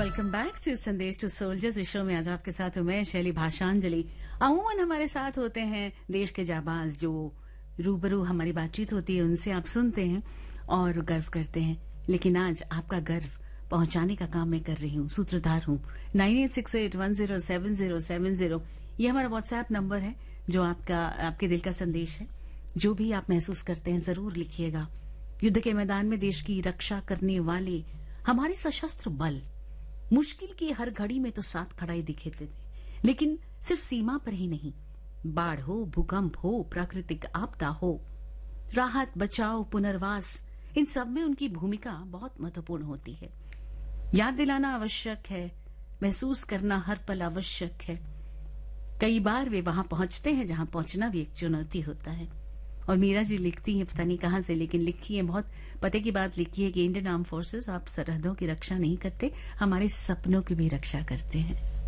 Welcome back to संदेश to soldiers. इस show में आज आपके साथ हूं मैं शैली भाषांजलि। अमूमन हमारे साथ होते हैं देश के जाबाज, जो रूबरू हमारी बातचीत होती है उनसे आप सुनते हैं और गर्व करते हैं। लेकिन आज आपका गर्व पहुंचाने का काम मैं कर रही हूँ, सूत्रधार हूँ। 9868107070 ये हमारा व्हाट्सएप नंबर है, जो आपके दिल का संदेश है। जो भी आप महसूस करते हैं जरूर लिखिएगा। युद्ध के मैदान में देश की रक्षा करने वाले हमारे सशस्त्र बल मुश्किल की हर घड़ी में तो साथ खड़ा ही दिखते थे, लेकिन सिर्फ सीमा पर ही नहीं, बाढ़ हो, भूकंप हो, प्राकृतिक आपदा हो, राहत, बचाव, पुनर्वास, इन सब में उनकी भूमिका बहुत महत्वपूर्ण होती है। याद दिलाना आवश्यक है, महसूस करना हर पल आवश्यक है। कई बार वे वहां पहुंचते हैं जहां पहुंचना भी एक चुनौती होता है। और मीरा जी लिखती हैं, पता नहीं कहां से, लेकिन लिखी है, बहुत पते की बात लिखी है कि इंडियन आर्म फोर्सेस आप सरहदों की रक्षा नहीं करते, हमारे सपनों की भी रक्षा करते हैं।